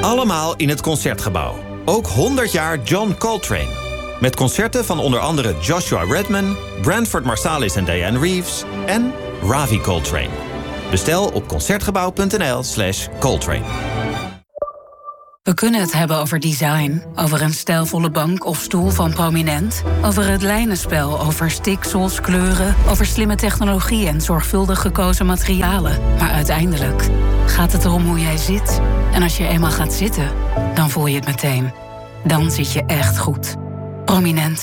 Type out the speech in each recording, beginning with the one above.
Allemaal in het Concertgebouw. Ook 100 jaar John Coltrane. Met concerten van onder andere Joshua Redman, Branford Marsalis en Diane Reeves en Ravi Coltrane. Bestel op concertgebouw.nl/Coltrane. We kunnen het hebben over design, over een stijlvolle bank of stoel van Prominent, over het lijnenspel, over stiksels, kleuren, over slimme technologie en zorgvuldig gekozen materialen. Maar uiteindelijk gaat het erom hoe jij zit. En als je eenmaal gaat zitten, dan voel je het meteen. Dan zit je echt goed. Prominent.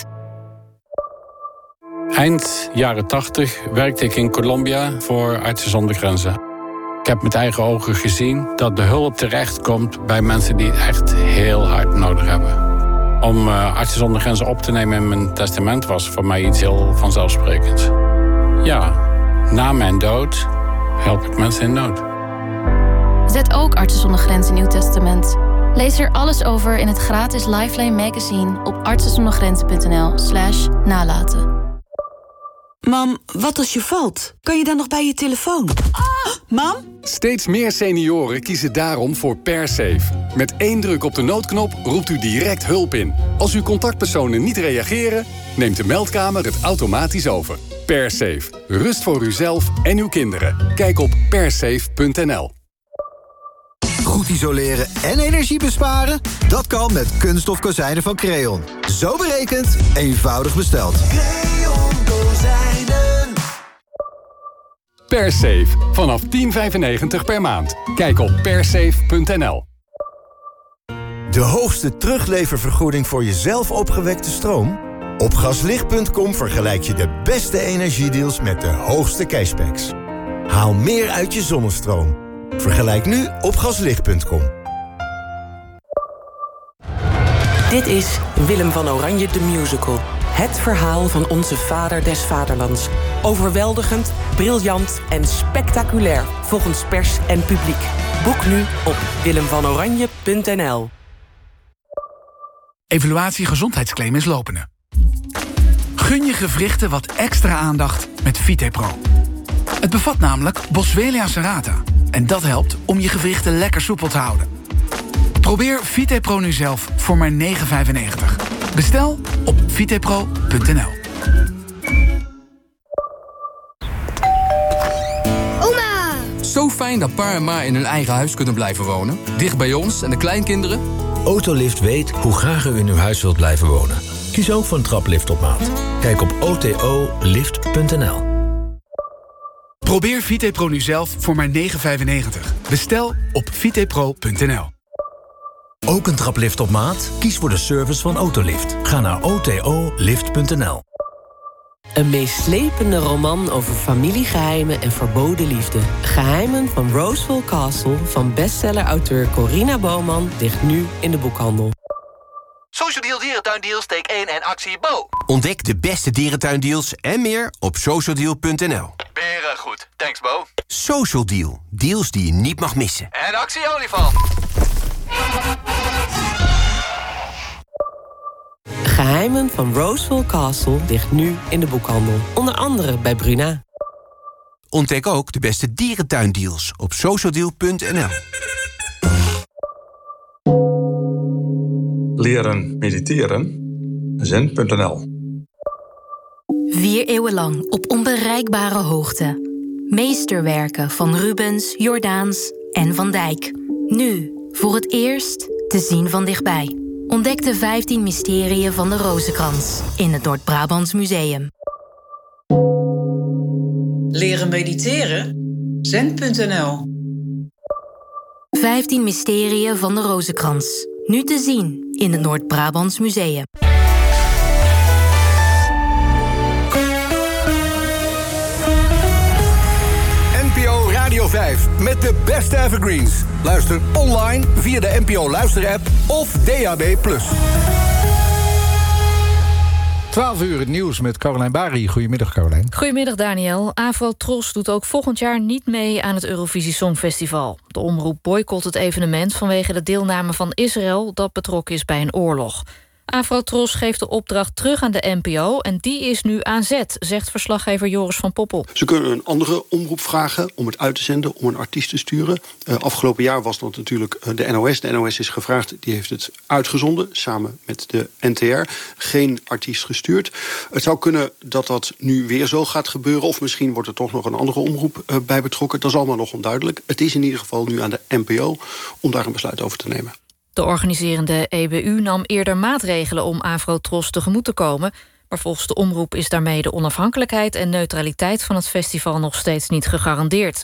Eind jaren 80 werkte ik in Colombia voor Artsen zonder Grenzen. Ik heb met eigen ogen gezien dat de hulp terechtkomt bij mensen die het echt heel hard nodig hebben. Om Artsen zonder Grenzen op te nemen in mijn testament was voor mij iets heel vanzelfsprekends. Ja, na mijn dood help ik mensen in nood. Zet ook Artsen zonder Grenzen in uw testament. Lees er alles over in het gratis Lifeline magazine op artsenzondergrenzen.nl/nalaten. Mam, wat als je valt? Kan je dan nog bij je telefoon? Mam? Steeds meer senioren kiezen daarom voor PerSafe. Met 1 druk op de noodknop roept u direct hulp in. Als uw contactpersonen niet reageren, neemt de meldkamer het automatisch over. PerSafe. Rust voor uzelf en uw kinderen. Kijk op persafe.nl. Goed isoleren en energie besparen? Dat kan met kunststof kozijnen van Creon. Zo berekend, eenvoudig besteld. Creon kozijnen. PerSafe. Vanaf €10,95 per maand. Kijk op persafe.nl. De hoogste terugleververgoeding voor jezelf opgewekte stroom? Op gaslicht.com vergelijk je de beste energiedeals met de hoogste cashbacks. Haal meer uit je zonnestroom. Vergelijk nu op gaslicht.com. Dit is Willem van Oranje de Musical. Het verhaal van onze vader des vaderlands. Overweldigend, briljant en spectaculair volgens pers en publiek. Boek nu op willemvanoranje.nl. Evaluatie gezondheidsclaim is lopende. Gun je gewrichten wat extra aandacht met VitePro. Het bevat namelijk Boswellia serrata. En dat helpt om je gewrichten lekker soepel te houden. Probeer VitePro nu zelf voor maar €9,95. Bestel op vitepro.nl. Oma! Zo fijn dat pa en ma in hun eigen huis kunnen blijven wonen. Dicht bij ons en de kleinkinderen. Autolift weet hoe graag u in uw huis wilt blijven wonen. Kies ook voor een traplift op maat. Kijk op otolift.nl. Probeer VitePro nu zelf voor maar €9,95. Bestel op vitepro.nl. Ook een traplift op maat? Kies voor de service van Autolift. Ga naar otolift.nl. Een meeslepende roman over familiegeheimen en verboden liefde. Geheimen van Roseville Castle van bestseller-auteur Corina Bouwman ligt nu in de boekhandel. Social Deal Dierentuindeal steek 1 en actie Bo. Ontdek de beste dierentuindeals en meer op socialdeal.nl. Beren goed. Thanks Bo. Social Deal. Deals die je niet mag missen. En actie olifant. Geheimen van Roseville Castle ligt nu in de boekhandel. Onder andere bij Bruna. Ontdek ook de beste dierentuindeals op socialdeal.nl. Leren mediteren. Zen.nl. 4 eeuwen lang op onbereikbare hoogte. Meesterwerken van Rubens, Jordaens en Van Dijk. Nu, voor het eerst, te zien van dichtbij. Ontdek de 15 mysterieën van de Rozenkrans in het Noord-Brabants Museum. Leren mediteren? Zen.nl. 15 mysterieën van de Rozenkrans. Nu te zien in het Noord-Brabants Museum. NPO Radio 5 met de beste evergreens. Luister online via de NPO Luister-app of DAB+. 12 uur het nieuws met Carolijn Bari. Goedemiddag, Carolijn. Goedemiddag, Daniel. Avrotros doet ook volgend jaar niet mee aan het Eurovisie Songfestival. De omroep boycott het evenement vanwege de deelname van Israël dat betrokken is bij een oorlog. Afrotros geeft de opdracht terug aan de NPO en die is nu aan zet, zegt verslaggever Joris van Poppel. Ze kunnen een andere omroep vragen om het uit te zenden, om een artiest te sturen. Afgelopen jaar was dat natuurlijk de NOS. De NOS is gevraagd, die heeft het uitgezonden, samen met de NTR. Geen artiest gestuurd. Het zou kunnen dat dat nu weer zo gaat gebeuren, of misschien wordt er toch nog een andere omroep bij betrokken. Dat is allemaal nog onduidelijk. Het is in ieder geval nu aan de NPO om daar een besluit over te nemen. De organiserende EBU nam eerder maatregelen om Afrotros tegemoet te komen, maar volgens de omroep is daarmee de onafhankelijkheid en neutraliteit van het festival nog steeds niet gegarandeerd.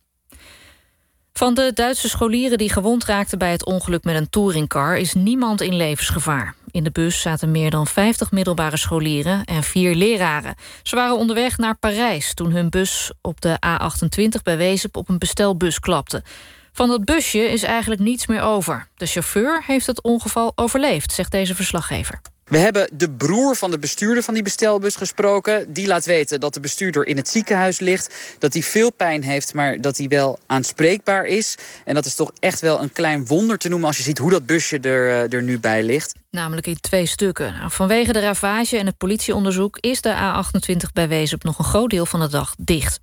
Van de Duitse scholieren die gewond raakten bij het ongeluk met een touringcar is niemand in levensgevaar. In de bus zaten meer dan 50 middelbare scholieren en 4 leraren. Ze waren onderweg naar Parijs toen hun bus op de A28 bij Wezep op een bestelbus klapte. Van dat busje is eigenlijk niets meer over. De chauffeur heeft het ongeval overleefd, zegt deze verslaggever. We hebben de broer van de bestuurder van die bestelbus gesproken. Die laat weten dat de bestuurder in het ziekenhuis ligt, dat hij veel pijn heeft, maar dat hij wel aanspreekbaar is. En dat is toch echt wel een klein wonder te noemen als je ziet hoe dat busje er nu bij ligt. Namelijk in 2 stukken. Nou, vanwege de ravage en het politieonderzoek is de A28 bij Wezep nog een groot deel van de dag dicht.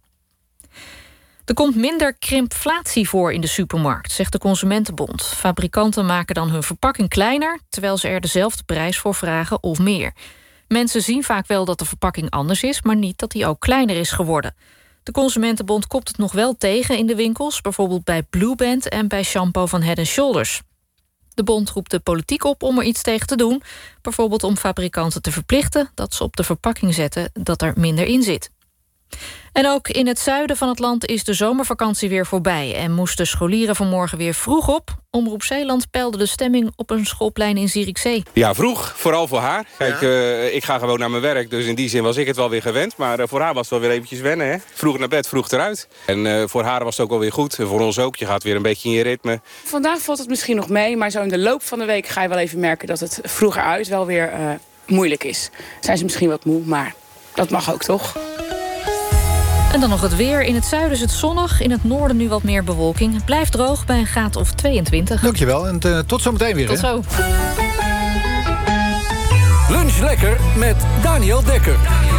Er komt minder krimpflatie voor in de supermarkt, zegt de Consumentenbond. Fabrikanten maken dan hun verpakking kleiner, terwijl ze er dezelfde prijs voor vragen of meer. Mensen zien vaak wel dat de verpakking anders is, maar niet dat die ook kleiner is geworden. De Consumentenbond kopt het nog wel tegen in de winkels, bijvoorbeeld bij Blueband en bij shampoo van Head & Shoulders. De bond roept de politiek op om er iets tegen te doen, bijvoorbeeld om fabrikanten te verplichten dat ze op de verpakking zetten dat er minder in zit. En ook in het zuiden van het land is de zomervakantie weer voorbij en moesten scholieren vanmorgen weer vroeg op. Omroep Zeeland peilde de stemming op een schoolplein in Zierikzee. Ja, vroeg. Vooral voor haar. Kijk, ik ga gewoon naar mijn werk, dus in die zin was ik het wel weer gewend. Maar voor haar was het wel weer eventjes wennen, hè. Vroeg naar bed, vroeg eruit. En voor haar was het ook wel weer goed. Voor ons ook. Je gaat weer een beetje in je ritme. Vandaag valt het misschien nog mee, maar zo in de loop van de week ga je wel even merken dat het vroeger uit wel weer moeilijk is. Zijn ze misschien wat moe, maar dat mag ook toch. En dan nog het weer. In het zuiden is het zonnig, in het noorden nu wat meer bewolking. Het blijft droog bij een graad of 22. Dankjewel en tot zometeen weer. Tot zo. Lunch lekker met Daniel Dekker.